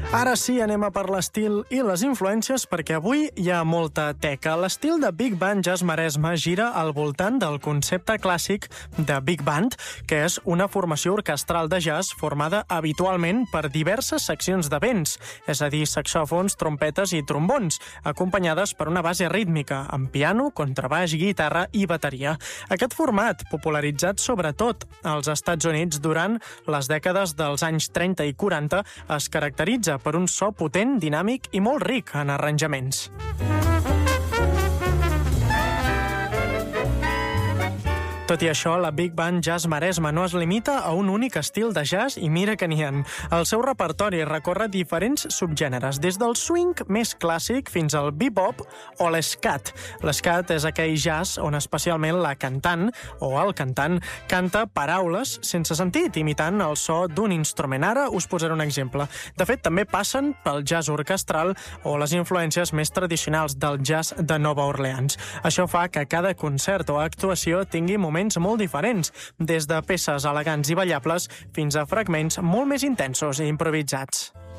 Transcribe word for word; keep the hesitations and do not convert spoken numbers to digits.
Ara sí, anem a per l'estil i les influències, perquè avui hi ha molta teca. L'estil de Big Band Jazz Maresme gira al voltant del concepte clàssic de Big Band, que és una formació orquestral de jazz formada habitualment per diverses seccions de vents, és a dir, saxòfons, trompetes i trombons, acompanyades per una base rítmica, amb piano, contrabaix, guitarra i bateria. Aquest format, popularitzat sobretot als Estats Units durant les dècades dels anys trenta i quaranta, es caracteritza per un so potent, dinàmic i molt ric en arranjaments. Tot i això, la Big Band Jazz Maresme no es limita a un únic estil de jazz i mira que n'hi ha. El seu repertori recorre diferents subgèneres, des del swing més clàssic fins al bebop o l'escat. L'escat és aquell jazz on especialment la cantant o el cantant canta paraules sense sentit, imitant el so d'un instrument. Ara us posaré un exemple. De fet, també passen pel jazz orquestral o les influències més tradicionals del jazz de Nova Orleans. Això fa que cada concert o actuació tingui moments molt diferents, des de peces elegants i ballables fins a fragments molt més intensos i improvisats.